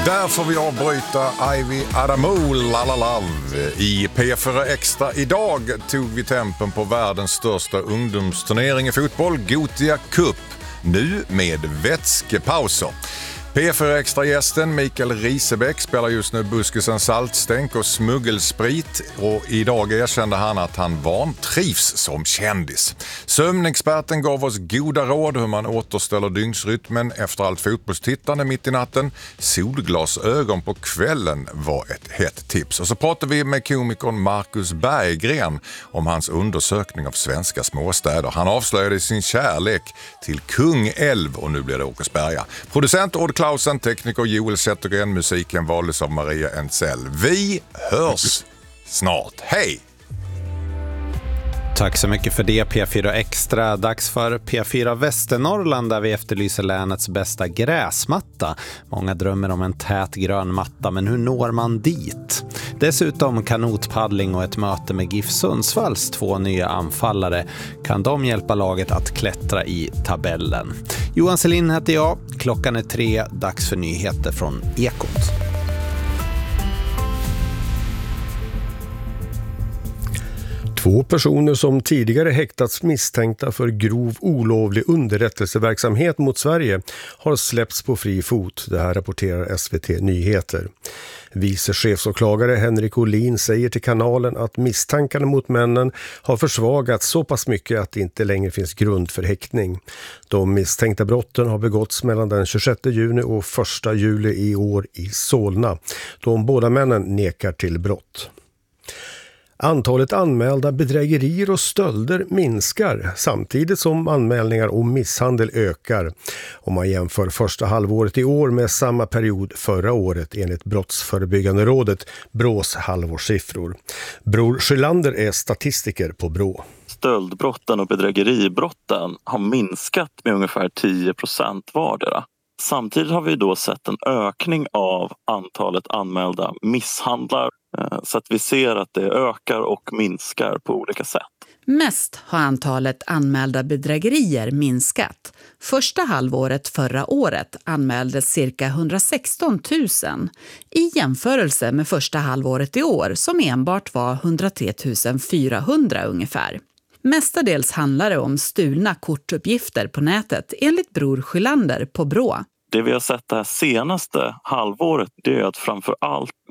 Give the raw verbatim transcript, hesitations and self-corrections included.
Där får vi avbryta Ivy Adamo, La La Love. I P fyra Extra idag tog vi tempen på världens största ungdomsturnering i fotboll, Gothia Cup. Nu med vätskepauser. P fyra Extra-gästen Mikael Risebäck spelar just nu buskisen saltstänk och smuggelsprit, och idag erkände han att han vantrivs som kändis. Sömnexperten gav oss goda råd hur man återställer dygnsrytmen efter allt fotbollstittande mitt i natten. Solglasögon på kvällen var ett hett tips. Och så pratade vi med komikern Marcus Berggren om hans undersökning av svenska småstäder. Han avslöjade sin kärlek till Kungälv, och nu blir det Åkersberga. Producent Odd Klausen, tekniker Joel Zettergren, musiken valdes av Maria Ensell. Vi hörs snart. Hej! Tack så mycket för det, P fyra Extra. Dags för P fyra Västernorrland där vi efterlyser länets bästa gräsmatta. Många drömmer om en tät grön matta, men hur når man dit? Dessutom kanotpaddling och ett möte med GIF Sundsvalls två nya anfallare. Kan de hjälpa laget att klättra i tabellen? Johan Selin heter jag. Klockan är tre. Dags för nyheter från Ekot. Två personer som tidigare häktats misstänkta för grov olovlig underrättelseverksamhet mot Sverige har släppts på fri fot. Det här rapporterar S V T Nyheter. Vice chefsåklagare Henrik Olin säger till kanalen att misstankarna mot männen har försvagats så pass mycket att det inte längre finns grund för häktning. De misstänkta brotten har begåtts mellan den tjugosjätte juni och första juli i år i Solna. De båda männen nekar till brott. Antalet anmälda bedrägerier och stölder minskar samtidigt som anmälningar om misshandel ökar. Om man jämför första halvåret i år med samma period förra året enligt Brottsförebyggande rådet, Brås halvårssiffror. Bror Skylander är statistiker på Brå. Stöldbrotten och bedrägeribrotten har minskat med ungefär tio procent vardera. Samtidigt har vi då sett en ökning av antalet anmälda misshandlar, så att vi ser att det ökar och minskar på olika sätt. Mest har antalet anmälda bedrägerier minskat. Första halvåret förra året anmäldes cirka hundrasexton tusen i jämförelse med första halvåret i år som enbart var hundratre tusen fyrahundra ungefär. Mestadels handlar det om stulna kortuppgifter på nätet enligt Bror Skylander på Brå. Det vi har sett det här senaste halvåret, det är att framför allt